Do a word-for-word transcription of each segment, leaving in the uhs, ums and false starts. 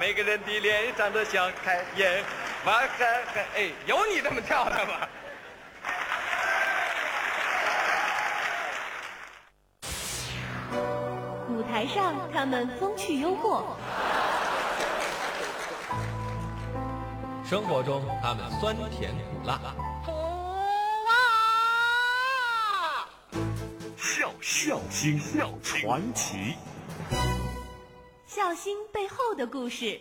每个人的脸上都笑开颜，哇哈哈！哎，有你这么跳的吗？ 舞台上，他们风趣幽默； 生活中，他们酸甜苦辣。 笑笑星笑传奇， 笑星背后的故事。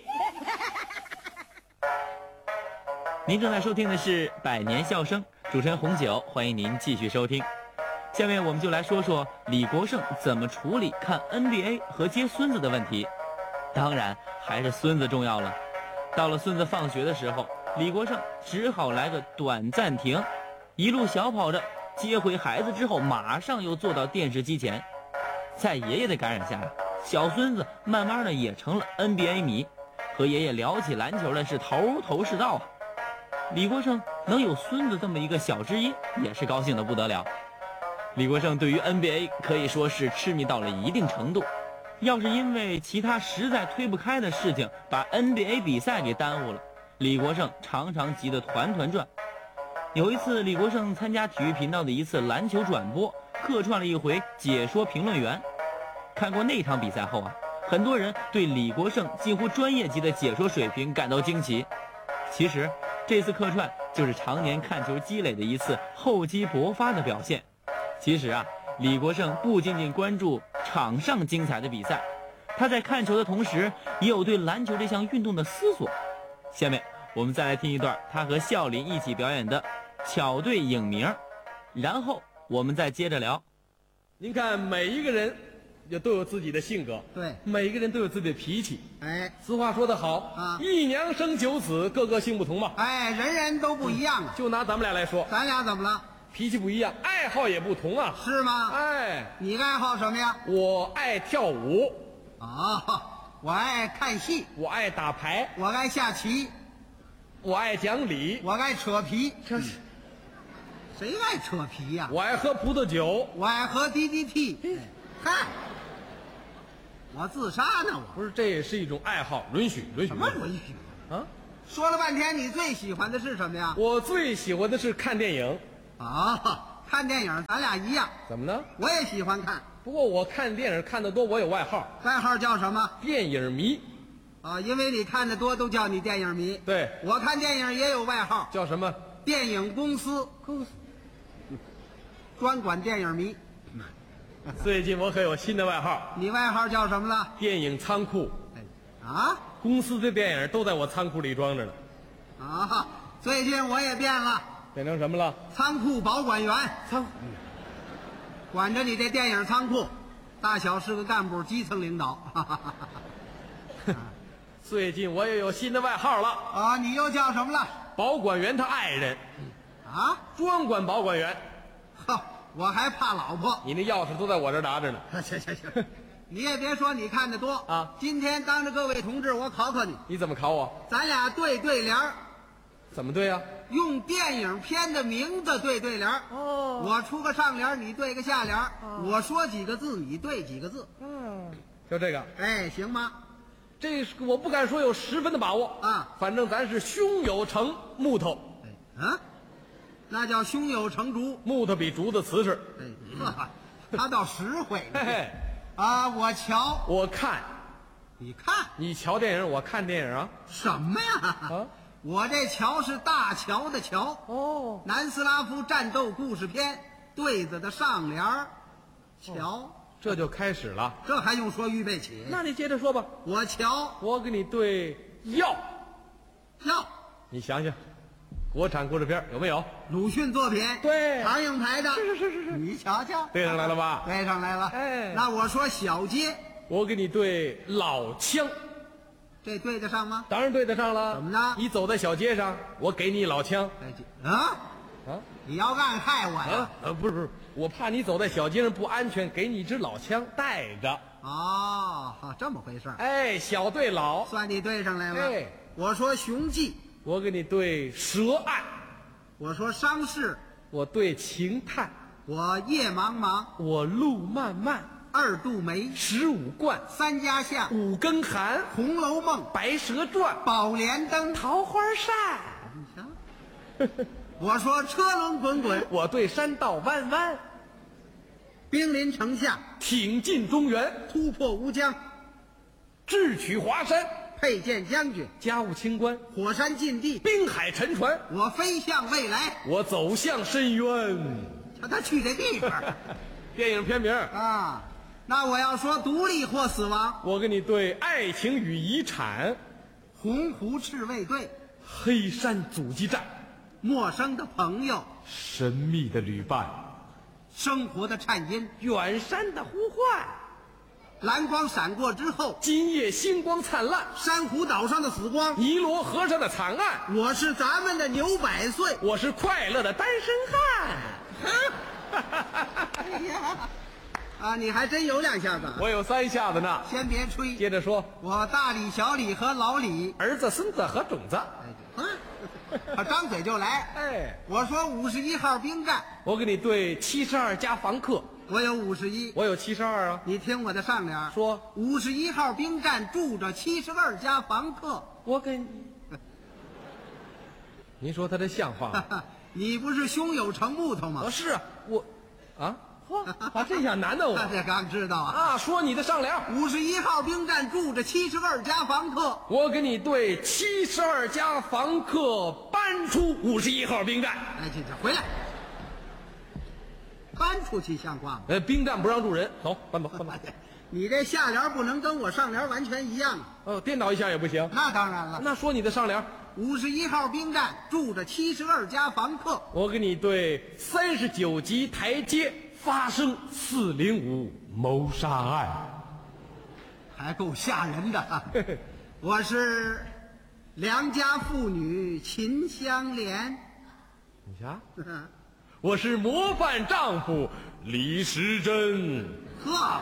您正在收听的是《百年笑声》，主持人红酒，欢迎您继续收听。下面我们就来说说李国盛怎么处理看 N B A 和接孙子的问题。当然还是孙子重要了。到了孙子放学的时候，李国盛只好来个短暂停，一路小跑着接回孩子之后，马上又坐到电视机前。在爷爷的感染下，小孙子慢慢的也成了 N B A 迷，和爷爷聊起篮球来是头头是道啊。李国盛能有孙子这么一个小知音，也是高兴的不得了。李国盛对于 N B A 可以说是痴迷到了一定程度，要是因为其他实在推不开的事情把 N B A 比赛给耽误了，李国盛常常急得团团转。有一次，李国盛参加体育频道的一次篮球转播，客串了一回解说评论员。看过那场比赛后啊，很多人对李国盛近乎专业级的解说水平感到惊奇。其实这次客串就是常年看球积累的一次厚积薄发的表现。其实啊，李国盛不仅仅关注场上精彩的比赛，他在看球的同时也有对篮球这项运动的思索。下面我们再来听一段他和笑林一起表演的巧对影名，然后我们再接着聊。 您看，每一个人也都有自己的性格， 对， 每一个人都有自己的脾气。 哎， 俗话说得好啊， 一娘生九子，个个性不同嘛。 哎，人人都不一样啊。 就拿咱们俩来说， 咱俩怎么了？ 脾气不一样，爱好也不同啊。 是吗？ 哎， 你爱好什么呀？ 我爱跳舞， 哦，我爱看戏， 我爱打牌， 我爱下棋， 我爱讲理， 我爱扯皮。 这是谁爱扯皮呀、 我爱喝葡萄酒。 我爱喝 D D T。嗨，我自杀呢，我不是，这也是一种爱好，允许允许。 什么允许啊？ 说了半天，你最喜欢的是什么呀？ 我最喜欢的是看电影。 啊，看电影咱俩一样。 怎么呢？ 我也喜欢看， 不过我看电影看得多，我有外号， 外号叫什么？ 电影迷。 啊，因为你看得多，都叫你电影迷。 对， 我看电影也有外号， 叫什么？ 电影公司， 公司专管电影迷。 最近我可有新的外号， 你外号叫什么了？ 电影仓库。 哎，啊公司的电影都在我仓库里装着呢。 啊！最近我也变了， 变成什么了？ 仓库保管员， 仓管着你这电影仓库，大小是个干部，基层领导。哈哈哈最近我也有新的外号了， 啊，你又叫什么了？ 保管员他爱人， 啊， 专管保管员。 呵，我还怕老婆。 你那钥匙都在我这儿拿着呢。 行行行，你也别说你看得多啊。 今天当着各位同志，我考考你， 你怎么考我？ 咱俩对对联儿， 怎么对呀、啊？ 用电影片的名字对对联儿。 哦， 我出个上联，你对个下联。哦、我说几个字，你对几个字。 嗯，就这个。 哎，行吗？ 这是我不敢说有十分的把握啊， 反正咱是胸有成木头。 哎啊，那叫胸有成竹， 木头比竹子瓷实。 哎，呵，他倒实惠。 嘿嘿， 啊，我瞧， 我看， 你看， 你瞧电影，我看电影啊。 什么呀？ 啊， 我这桥是大桥的桥。 哦， 南斯拉夫战斗故事片对子的上联儿，瞧。哦， 这就开始了， 这还用说预备起？ 那你接着说吧。 我瞧， 我给你对药药， 你想想，国产故事片有没有？ 鲁迅作品， 对， 常应台的， 是是是是是， 你瞧瞧， 对上来了吧？ 对上来了。 哎， 那我说小街， 我给你对老枪， 这对得上吗？ 当然对得上了。 怎么呢？ 你走在小街上，我给你老枪。 哎，啊啊！你要暗害我呀？ 啊，呃，不是不是，我怕你走在小街上不安全，给你一支老枪带着。 哦，这么回事。 哎，小对老， 算你对上来了。 哎， 我说雄记， 我给你对蛇案； 我说伤势， 我对情探； 我夜茫茫， 我路漫漫； 二杜梅、 十五贯、 三家巷、 五更寒、 红楼梦、 白蛇传、 宝莲灯、 桃花扇。 你瞧，我说车轮滚滚， 我对山道弯弯， 兵临城下， 挺进中原， 突破吴江， 智取华山， 佩剑将军， 家务清官， 火山禁地， 滨海沉船。 我飞向未来， 我走向深渊。 瞧他去这地方电影片名啊。那我要说独立或死亡， 我跟你对爱情与遗产， 洪湖赤卫队， 黑山阻击战， 陌生的朋友， 神秘的旅伴， 生活的颤音， 远山的呼唤， 蓝光闪过之后， 今夜星光灿烂， 珊瑚岛上的死光， 尼罗河上的惨案。 我是咱们的牛百岁， 我是快乐的单身汉。 哎呀，啊，你还真有两下子。 我有三下子呢。 先别吹， 接着说， 我大李、小李和老李， 儿子、孙子和种子。 哎，啊，张嘴就来。 哎， 我说五十一号兵站， 我给你对七十二家房客。 我有五十一， 我有七十二啊。 你听我的上联， 说五十一号兵站住着七十二家房客。 我给你，您说他这像话吗？ 你不是胸有成木头吗？ 哦，是啊，我，啊，嚯，把这下难到我这刚知道啊。 啊！说你的上联， 五十一号兵站住着七十二家房客。 我给你对七十二家房客搬出五十一号兵站。 哎，这这回来，搬出去像话吗？ 呃，兵站不让住人，走，搬走，搬走。 你这下联不能跟我上联完全一样。 哦，颠倒一下也不行。 那当然了。 那说你的上联， 五十一号兵站住着七十二家房客。 我给你对三十九级台阶发生四零五谋杀案， 还够吓人的。我是良家妇女秦香莲。 你瞧，我是模范丈夫李时珍。 呵，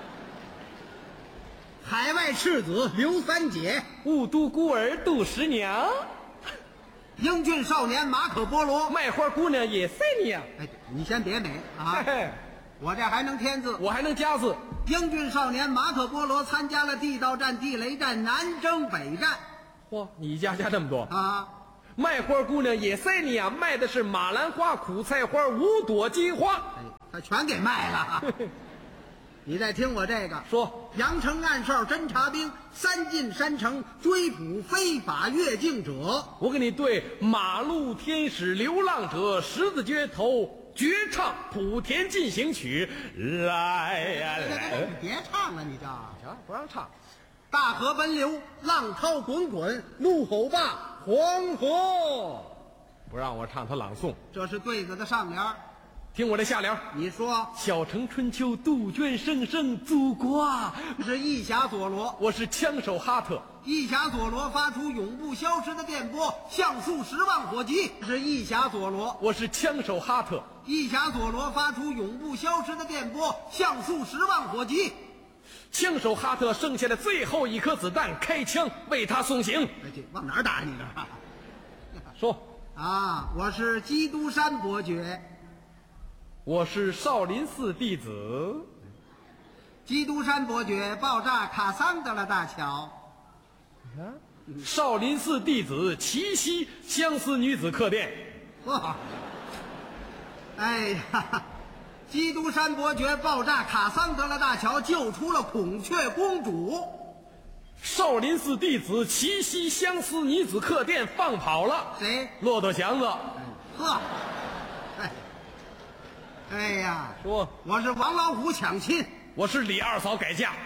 海外赤子刘三姐， 雾都孤儿杜十娘， 英俊少年马可波罗， 卖花姑娘也塞娘。 哎，你先别美啊， 嘿嘿， 我这还能添字。 我还能加字。 英俊少年马可波罗参加了地道战、地雷战、南征北战。 嚯，你加加这么多啊！ 卖花姑娘也塞你啊，卖的是马兰花、苦菜花、五朵金花。 哎，他全给卖了。你再听我这个， 说阳城暗哨侦察兵，三进山城追捕非法越境者。 我给你对马路天使、流浪者、十字街头绝唱莆田进行曲。来呀来！ 你别唱了，你这瞧，不让唱。 大河奔流，浪涛滚滚，怒吼吧黄河。 不让我唱他朗诵。 这是对子的上联， 听我这下联。 你说小城春秋，杜鹃声声，祖国啊！ 是义侠佐罗， 我是枪手哈特。 义侠佐罗发出永不消失的电波，像素十万火急。是义侠佐罗， 我是枪手哈特。 义侠佐罗发出永不消失的电波，像素十万火急。 枪手哈特剩下的最后一颗子弹，开枪为他送行。 哎，这往哪儿打你这？ 说啊，我是基督山伯爵。 我是少林寺弟子。 基督山伯爵爆炸卡桑德拉大桥。 少林寺弟子齐溪相思女子客店。 哇！哎呀，基督山伯爵爆炸卡桑德拉大桥，救出了孔雀公主。 少林寺弟子齐溪相思女子客店放跑了。 谁？ 骆驼祥子。 呵，哎，哎呀， 说我是王老虎抢亲。 我是李二嫂改嫁。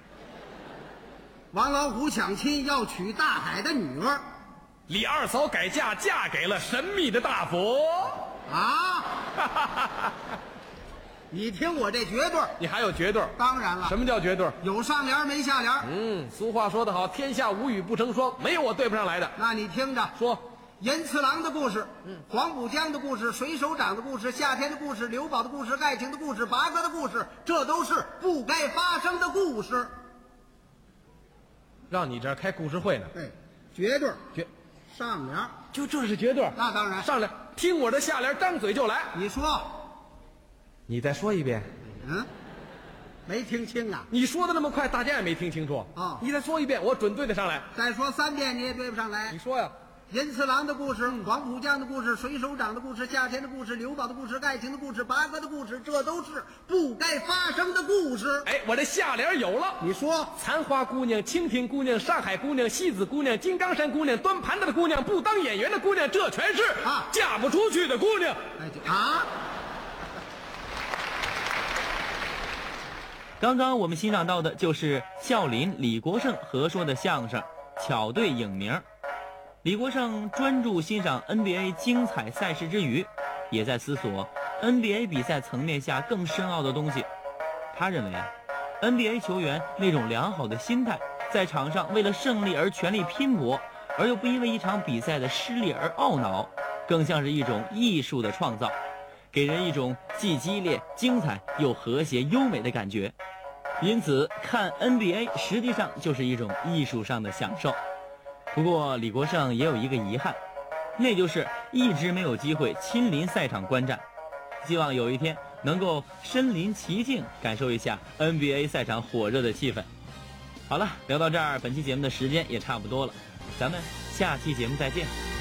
王老虎抢亲要娶大海的女儿。 李二嫂改嫁嫁给了神秘的大佛。 啊！你听我这绝对， 你还有绝对？ 当然了。 什么叫绝对？ 有上联没下联。 嗯，俗话说得好，天下无语不成双，没有我对不上来的。 那你听着， 说银次郎的故事，嗯，黄浦江的故事，水手长的故事，夏天的故事，刘宝的故事，爱情的故事，八哥的故事，这都是不该发生的故事。 让你这儿开故事会呢？ 对，绝对绝上联， 就这是绝对。 那当然。 上联，听我的下联，张嘴就来。 你说， 你再说一遍。 嗯， 没听清啊？ 你说的那么快，大家也没听清楚啊你再说一遍，我准对得上来。 再说三遍你也对不上来你。说呀？ 银次郎的故事、黄浦江的故事、水手长的故事、夏天的故事、刘宝的故事、爱情的故事、八哥的故事，这都是不该发生的故事。 哎，我这下联有了。 你说残花姑娘、蜻蜓姑娘、上海姑娘、戏子姑娘、金刚山姑娘、端盘子的姑娘、不当演员的姑娘，这全是啊嫁不出去的姑娘。 哎这啊， 刚刚我们欣赏到的就是孝林李国盛合说的相声《巧对影名》。李国盛专注欣赏 N B A 精彩赛事之余，也在思索 N B A 比赛层面下更深奥的东西。他认为啊 ，N B A 球员那种良好的心态，在场上为了胜利而全力拼搏，而又不因为一场比赛的失利而懊恼，更像是一种艺术的创造，给人一种既激烈、精彩又和谐优美的感觉。因此，看 N B A 实际上就是一种艺术上的享受。不过李国盛也有一个遗憾，那就是一直没有机会亲临赛场观战，希望有一天能够身临其境，感受一下 N B A 赛场火热的气氛。好了，聊到这儿，本期节目的时间也差不多了，咱们下期节目再见。